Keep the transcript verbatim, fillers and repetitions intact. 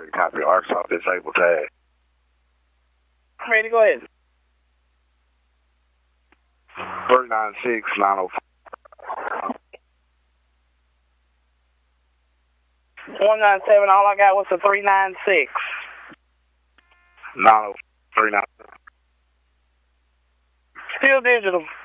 Copy Arkansas disabled tag. I'm ready, go ahead. three nine six nine oh four. one nine seven, all I got was the three nine six. nine oh three nine seven. Still digital.